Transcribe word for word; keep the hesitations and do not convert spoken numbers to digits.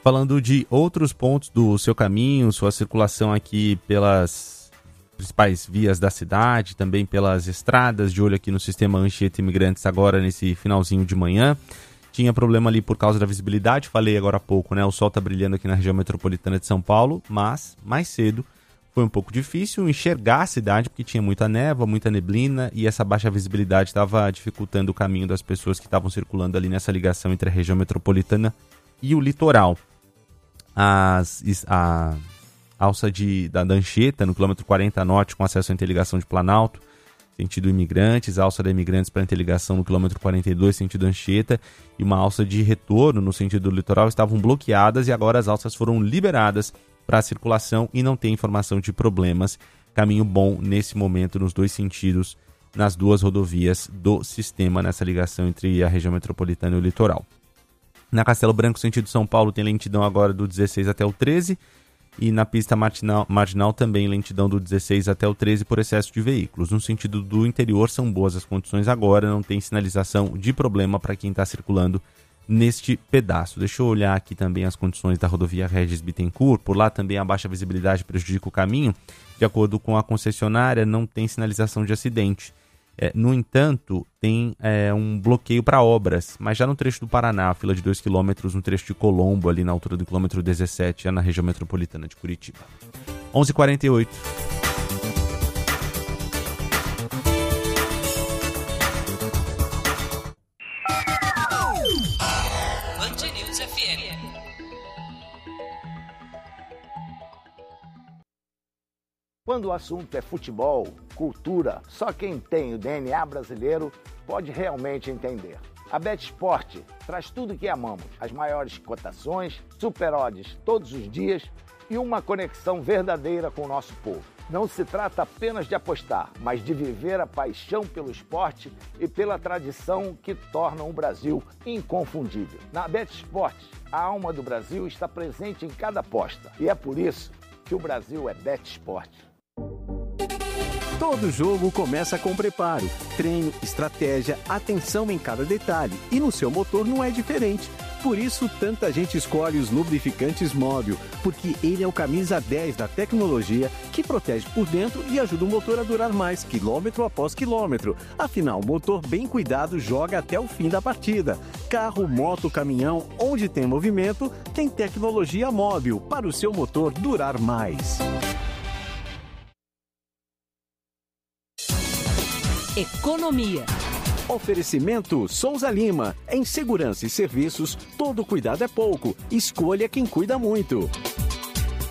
Falando de outros pontos do seu caminho, sua circulação aqui pelas principais vias da cidade, também pelas estradas, de olho aqui no sistema Anchieta Imigrantes agora nesse finalzinho de manhã. Tinha problema ali por causa da visibilidade, falei agora há pouco, né? O sol está brilhando aqui na região metropolitana de São Paulo, mas mais cedo foi um pouco difícil enxergar a cidade porque tinha muita névoa, muita neblina e essa baixa visibilidade estava dificultando o caminho das pessoas que estavam circulando ali nessa ligação entre a região metropolitana e o litoral. As, a alça de, da Anchieta, no quilômetro quarenta norte, com acesso à interligação de Planalto, sentido Imigrantes, a alça da Imigrantes para interligação no quilômetro quarenta e dois, sentido Anchieta, e uma alça de retorno no sentido do litoral estavam bloqueadas e agora as alças foram liberadas para a circulação e não tem informação de problemas. Caminho bom nesse momento nos dois sentidos, nas duas rodovias do sistema, nessa ligação entre a região metropolitana e o litoral. Na Castelo Branco, sentido São Paulo, tem lentidão agora do dezesseis até o treze. E na pista marginal, marginal também lentidão do dezesseis até o treze por excesso de veículos. No sentido do interior são boas as condições agora, não tem sinalização de problema para quem está circulando neste pedaço. Deixa eu olhar aqui também as condições da rodovia Regis Bittencourt. Por lá também a baixa visibilidade prejudica o caminho. De acordo com a concessionária, não tem sinalização de acidente. É, no entanto, tem é, um bloqueio para obras, mas já no trecho do Paraná, a fila de dois quilômetros, no trecho de Colombo, ali na altura do quilômetro dezessete, já na região metropolitana de Curitiba. onze e quarenta e oito. Band News F M. Quando o assunto é futebol, cultura, só quem tem o D N A brasileiro pode realmente entender. A BetSport traz tudo o que amamos, as maiores cotações, super odds todos os dias e uma conexão verdadeira com o nosso povo. Não se trata apenas de apostar, mas de viver a paixão pelo esporte e pela tradição que tornam o Brasil inconfundível. Na BetSport, a alma do Brasil está presente em cada aposta e é por isso que o Brasil é BetSport. Todo jogo começa com preparo, treino, estratégia, atenção em cada detalhe. E no seu motor não é diferente. Por isso, tanta gente escolhe os lubrificantes Móbil, porque ele é o camisa dez da tecnologia que protege por dentro e ajuda o motor a durar mais, quilômetro após quilômetro. Afinal, o motor bem cuidado joga até o fim da partida. Carro, moto, caminhão, onde tem movimento, tem tecnologia Móbil para o seu motor durar mais. Economia. Oferecimento Souza Lima. Em segurança e serviços, todo cuidado é pouco. Escolha quem cuida muito.